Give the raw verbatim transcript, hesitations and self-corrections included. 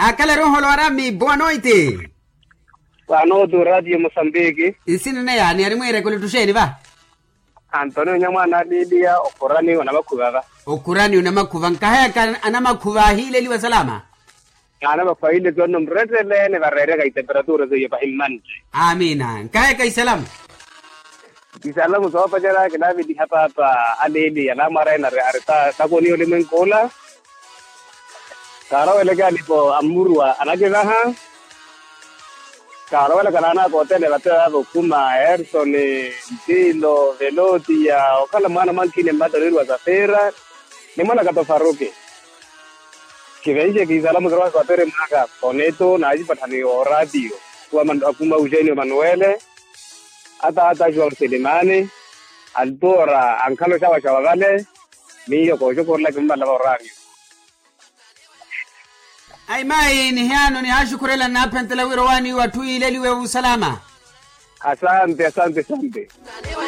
Akala roho lorami, boa noite. Boa noite, Radio Moçambique. Isini na ya, ni arimwere kule tusheri ba? Antonio Nyamwana Lidia, Okurani unamakuva. Okurani unamakuva, nkahaya ka anamakuva hile liwa salama? Anamakuva hile kwa numretele, ne barrere ka temperatura zo yepa himanje. Amina, nkahaya ka isalamu? Isalamu sopa jala, kinabi di hapa hapa alili, anamara ina arita, sakoni ulimenkola. Karaw elega lipo amurwa, anagevaha. Karaw elega nana kote lebate abo kuma Erson, Dilo, Velotia, okala mana mankine mbatariru azafera. Ni mwana kato Faruki. Kiveje kizalamu zarawa kwa tere mnaga Koneto na aji patani o radio. Kwa akuma Eugenio Manuele. Ata ata Joao Selimani. Altora ankalo shawa shawagale. Miyo kojo korla kumba lava radio. Ay mai ni hano ni hashukurela na pentela wiro wani watu ile liwe usalama. Asante asante asante.